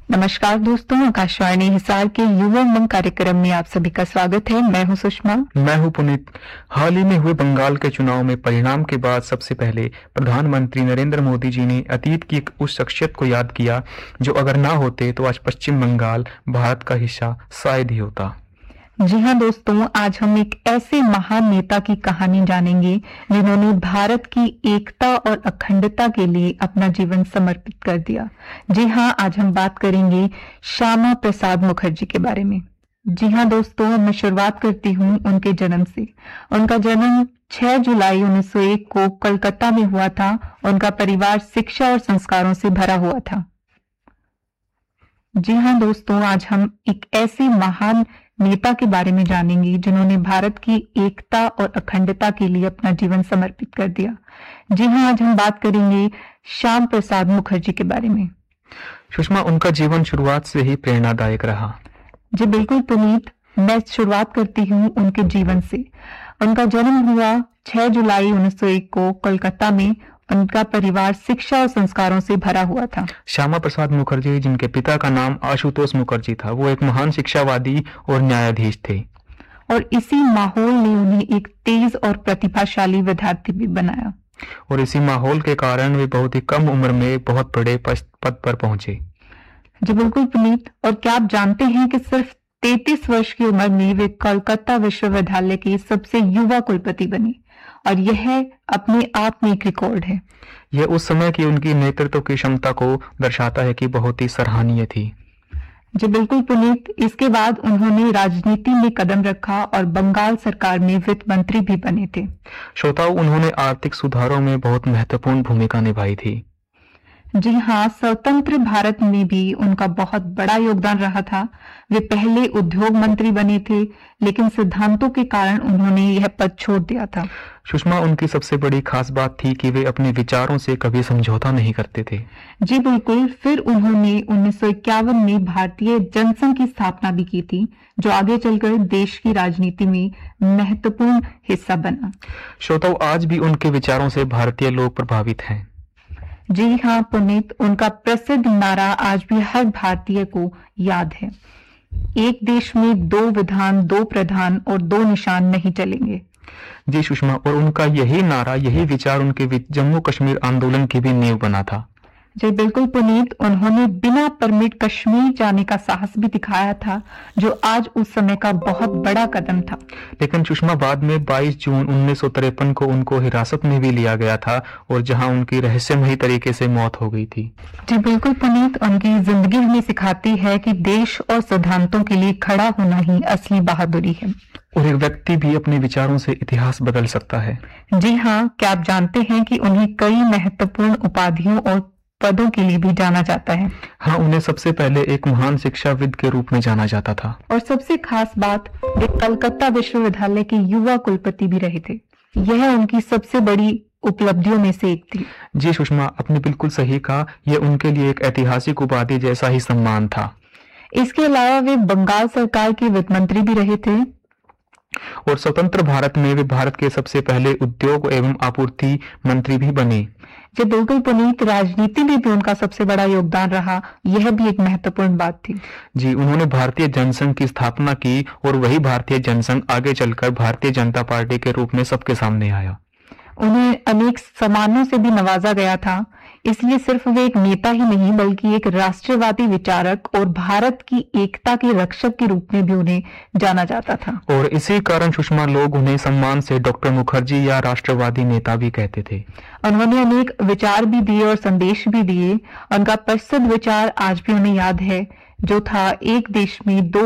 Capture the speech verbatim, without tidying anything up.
नमस्कार दोस्तों, आकाशवाणी हिसार के युवा उमंग कार्यक्रम में आप सभी का स्वागत है। मैं हूं सुषमा। मैं हूं पुनीत। हाल ही में हुए बंगाल के चुनाव में परिणाम के बाद सबसे पहले प्रधानमंत्री नरेंद्र मोदी जी ने अतीत की एक उस शख्सियत को याद किया जो अगर ना होते तो आज पश्चिम बंगाल भारत का हिस्सा शायद ही होता। जी हाँ दोस्तों, आज हम एक ऐसे महान नेता की कहानी जानेंगे जिन्होंने भारत की एकता और अखंडता के लिए अपना जीवन समर्पित कर दिया। जी हाँ, आज हम बात करेंगे श्यामा प्रसाद मुखर्जी के बारे में। जी हाँ दोस्तों, मैं शुरुआत करती हूँ उनके जन्म से। उनका जन्म छह जुलाई उन्नीस सौ एक को कोलकाता में हुआ था। उनका परिवार शिक्षा और संस्कारों से भरा हुआ था। जी हाँ दोस्तों, आज हम एक ऐसे महान नेता के बारे में जानेंगे जिन्होंने भारत की एकता और अखंडता के लिए अपना जीवन समर्पित कर दिया। जी हाँ, आज हम बात करेंगे श्याम प्रसाद मुखर्जी के बारे में। सुषमा, उनका जीवन शुरुआत से ही प्रेरणादायक रहा। जी बिल्कुल पुनीत, मैं शुरुआत करती हूँ उनके जीवन से। उनका जन्म हुआ छह जुलाई उन्नीस सौ एक को कोलकाता में। उनका परिवार शिक्षा और संस्कारों से भरा हुआ था। श्यामा प्रसाद मुखर्जी, जिनके पिता का नाम आशुतोष मुखर्जी था, वो एक महान शिक्षावादी और न्यायाधीश थे। और इसी माहौल ने उन्हें एक तेज और प्रतिभाशाली विद्यार्थी भी बनाया। और इसी माहौल के कारण वे बहुत ही कम उम्र में बहुत बड़े पद पर पहुंचे। जी बिल्कुल पुनीत, और क्या आप जानते हैं कि सिर्फ तैंतीस वर्ष की उम्र में वे कोलकाता विश्वविद्यालय के सबसे युवा कुलपति बने, और यह अपने आप में एक रिकॉर्ड है। यह उस समय की उनकी नेतृत्व की क्षमता को दर्शाता है कि बहुत ही सराहनीय थी। जी बिल्कुल पुनीत, इसके बाद उन्होंने राजनीति में कदम रखा और बंगाल सरकार में वित्त मंत्री भी बने थे। श्रोताओं, उन्होंने आर्थिक सुधारों में बहुत महत्वपूर्ण भूमिका निभाई थी। जी हाँ, स्वतंत्र भारत में भी उनका बहुत बड़ा योगदान रहा था। वे पहले उद्योग मंत्री बने थे, लेकिन सिद्धांतों के कारण उन्होंने यह पद छोड़ दिया था। सुषमा, उनकी सबसे बड़ी खास बात थी कि वे अपने विचारों से कभी समझौता नहीं करते थे। जी बिल्कुल, फिर उन्होंने उन्नीस सौ इक्यावन में भारतीय जनसंघ की स्थापना भी की थी, जो आगे चलकर देश की राजनीति में महत्वपूर्ण हिस्सा बना। श्रोताओं, आज भी उनके विचारों से भारतीय लोग प्रभावित हैं। जी हाँ पुनीत, उनका प्रसिद्ध नारा आज भी हर भारतीय को याद है। एक देश में दो विधान, दो प्रधान और दो निशान नहीं चलेंगे। जी सुषमा, और उनका यही नारा, यही विचार उनके जम्मू कश्मीर आंदोलन की भी नींव बना था। जी बिल्कुल पुनीत, उन्होंने बिना परमिट कश्मीर जाने का साहस भी दिखाया था, जो आज उस समय का बहुत बड़ा कदम था। लेकिन सुषमा, बाद में बाईस जून उन्नीस सौ तिरपन को उनको हिरासत में भी लिया गया था, और जहां उनकी रहस्यमयी तरीके से मौत हो गई थी। जी बिल्कुल पुनीत, उनकी जिंदगी हमें सिखाती है कि देश और सिद्धांतों के लिए खड़ा होना ही असली बहादुरी है। और एक व्यक्ति भी अपने विचारों से इतिहास बदल सकता है। जी हाँ, क्या आप जानते हैं कि उन्हें कई महत्वपूर्ण उपाधियों और पदों के लिए भी जाना जाता है। हाँ, उन्हें सबसे पहले एक महान शिक्षाविद के रूप में जाना जाता था। और सबसे खास बात, वे कलकत्ता विश्वविद्यालय के युवा कुलपति भी रहे थे। यह उनकी सबसे बड़ी उपलब्धियों में से एक थी। जी सुषमा, आपने बिल्कुल सही कहा। यह उनके लिए एक ऐतिहासिक उपाधि जैसा ही सम्मान था। इसके अलावा वे बंगाल सरकार के वित्त मंत्री भी रहे थे। और स्वतंत्र भारत में वे भारत के सबसे पहले उद्योग एवं आपूर्ति मंत्री भी बने। जो बिल्कुल पुनीत, राजनीति में भी उनका सबसे बड़ा योगदान रहा। यह भी एक महत्वपूर्ण बात थी। जी, उन्होंने भारतीय जनसंघ की स्थापना की, और वही भारतीय जनसंघ आगे चलकर भारतीय जनता पार्टी के रूप में सबके सामने आया। उन्हें अनेक सम्मानों से भी नवाजा गया था। इसलिए सिर्फ वे एक नेता ही नहीं, बल्कि एक राष्ट्रवादी विचारक और भारत की एकता के रक्षक के रूप में भी उन्हें जाना जाता था। और इसी कारण सुषमा, लोग उन्हें सम्मान से डॉक्टर मुखर्जी या राष्ट्रवादी नेता भी कहते थे। उन्होंने अनेक विचार भी दिए और संदेश भी दिए। उनका प्रसिद्ध विचार आज भी उन्हें याद है, जो था एक देश में दो